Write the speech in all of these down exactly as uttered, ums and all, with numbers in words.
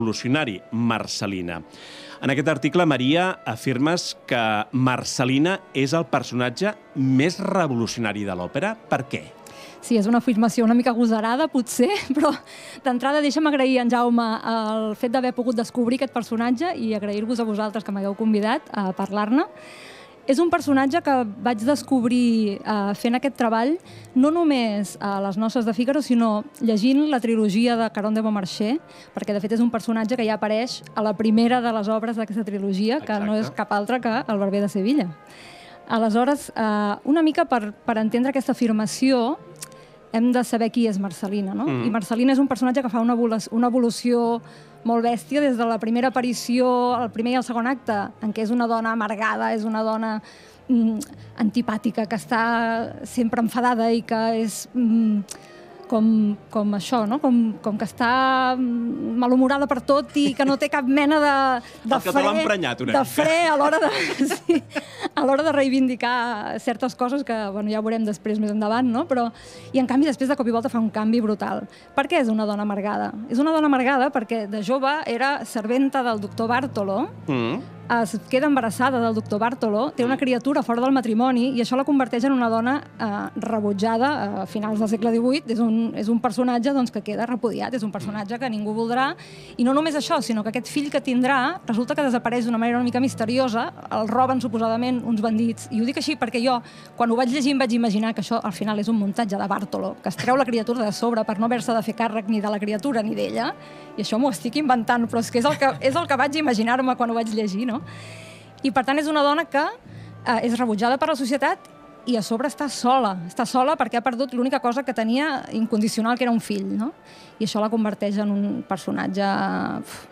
revolucionari, Marcel·lina. En aquest article, Maria, afirmes que Marcel·lina és el personatge més revolucionari de l'òpera. Per què? Sí, és una afirmació una mica agosarada, potser, però d'entrada deixa'm agrair a en Jaume el fet d'haver pogut descobrir aquest personatge i agrair-vos a vosaltres que m'hagueu convidat a parlar-ne. És un personatge que vaig descobrir eh, fent aquest treball no només a les noces de Fígaro, sinó llegint la trilogia de Caron de Beaumarchais, perquè de fet és un personatge que ja apareix a la primera de les obres d'aquesta trilogia, que Exacte. no és cap altra que El barber de Sevilla. Aleshores, eh, una mica per, per entendre aquesta afirmació, hem de saber qui és Marcel·lina, no? Mm. I Marcel·lina és un personatge que fa una evolució, una evolució molt bèstia des de la primera aparició, el primer i el segon acte, en què és una dona amargada, és una dona mm, antipàtica, que està sempre enfadada i que és mm, com, com això, no? Com, com que està malhumorada per tot i que no té cap mena de, de el que fre, te l'ha emprenyat una de mica. fre a l'hora de, sí, a l'hora de reivindicar certes coses que bueno, ja veurem després més endavant, no? Però, i en canvi després de cop i volta fa un canvi brutal. Per què és una dona amargada? És una dona amargada perquè de jove era serventa del doctor Bartolo, mm. es queda embarassada del doctor Bartolo, té una criatura fora del matrimoni i això la converteix en una dona eh, rebutjada a finals del segle divuit. És un, és un personatge doncs, que queda repudiat, és un personatge que ningú voldrà. I no només això, sinó que aquest fill que tindrà resulta que desapareix d'una manera una mica misteriosa, el roben suposadament uns bandits. I ho dic així perquè jo, quan ho vaig llegir, em vaig imaginar que això al final és un muntatge de Bartolo, que es treu la criatura de sobre per no haver-se de fer càrrec ni de la criatura ni d'ella. I això m'ho estic inventant, però és que és el que, és el que vaig imaginar-me quan ho vaig llegir, no? I per tant és una dona que eh, és rebutjada per la societat i a sobre està sola. Està sola perquè ha perdut l'única cosa que tenia incondicional, que era un fill, no? I això la converteix en un personatge... Uf.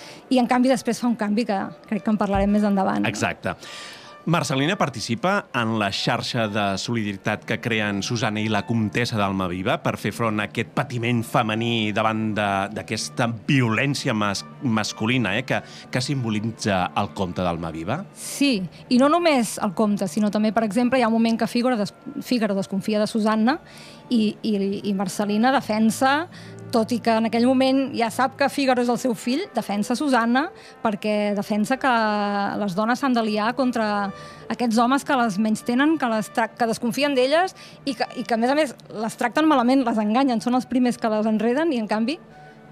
I en canvi després fa un canvi que crec que en parlarem més endavant. Exacte. Marcel·lina participa en la xarxa de solidaritat que creen Susanna i la comtessa d'Almaviva per fer front a aquest patiment femení davant d'aquesta violència mas masculina eh, que, que simbolitza el comte d'Almaviva? Sí, i no només el comte, sinó també, per exemple, hi ha un moment que Fígaro, des Fígaro desconfia de Susanna i, i, i Marcel·lina defensa, tot i que en aquell moment ja sap que Fígaro és el seu fill, defensa Susanna perquè defensa que les dones s'han d'aliar contra aquests homes que les menystenen, que, les que desconfien d'elles i, que, i que, a més a més, les tracten malament, les enganyen, són els primers que les enreden i, en canvi,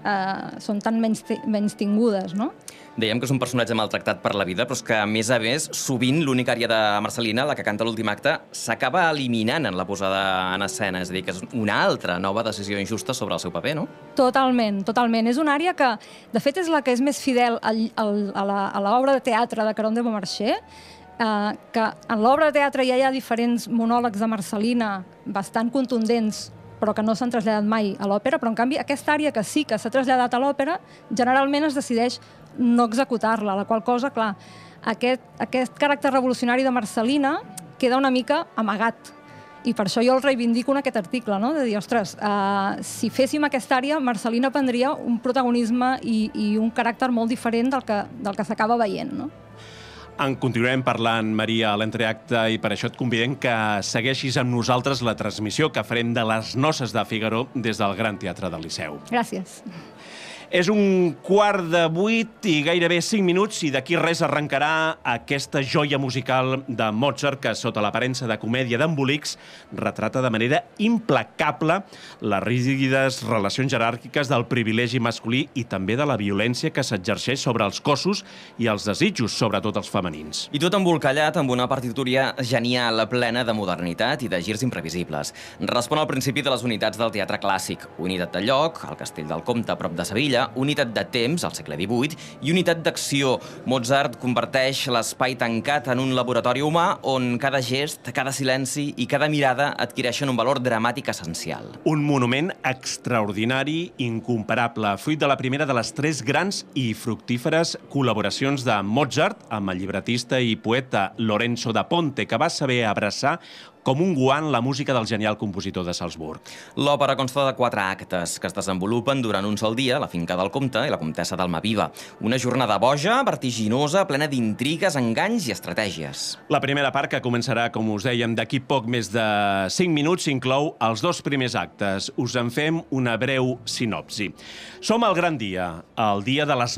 eh, són tan menys, menys tingudes, no? Dèiem que és un personatge maltractat per la vida, però és que, a més a més, sovint l'única ària de Marcel·lina, la que canta l'últim acte, s'acaba eliminant en la posada en escena. És a dir, que és una altra nova decisió injusta sobre el seu paper, no? Totalment, totalment. És una ària que, de fet, és la que és més fidel al, al, a l'obra de teatre de Caron de Beaumarchais, eh, que en l'obra de teatre ja hi ha diferents monòlegs de Marcel·lina bastant contundents, però que no s'han traslladat mai a l'òpera, però en canvi aquesta àrea que sí que s'ha traslladat a l'òpera generalment es decideix no executar-la, la qual cosa, clar, aquest, aquest caràcter revolucionari de Marcel·lina queda una mica amagat. I per això jo el reivindico en aquest article, no? De dir, ostres, eh, si féssim aquesta àrea, Marcel·lina prendria un protagonisme i, i un caràcter molt diferent del que, del que s'acaba veient, no? En continuarem parlant, Maria, a l'entreacte, i per això et convidem que segueixis amb nosaltres la transmissió que farem de les noces de Fígaro des del Gran Teatre del Liceu. Gràcies. És un quart de vuit i gairebé cinc minuts i d'aquí res arrencarà aquesta joia musical de Mozart que, sota l'aparença de comèdia d'embolics, retrata de manera implacable les rígides relacions jeràrquiques del privilegi masculí i també de la violència que s'exerceix sobre els cossos i els desitjos, sobretot els femenins. I tot embolcallat amb una partituria genial, plena de modernitat i de girs imprevisibles. Respon al principi de les unitats del teatre clàssic. Unitat de lloc, el castell del comte a prop de Sevilla, unitat de temps, al segle divuit, i unitat d'acció. Mozart converteix l'espai tancat en un laboratori humà on cada gest, cada silenci i cada mirada adquireixen un valor dramàtic essencial. Un monument extraordinari, incomparable, fruit de la primera de les tres grans i fructíferes col·laboracions de Mozart amb el llibretista i poeta Lorenzo da Ponte, que va saber abraçar com un guant la música del genial compositor de Salzburg. L'òpera consta de quatre actes que es desenvolupen durant un sol dia a la finca del comte i la comtessa d'Almaviva. Una jornada boja, vertiginosa, plena d'intrigues, enganys i estratègies. La primera part, que començarà, com us dèiem, d'aquí poc més de cinc minuts, inclou els dos primers actes. Us en fem una breu sinopsi. Som al gran dia, el dia de les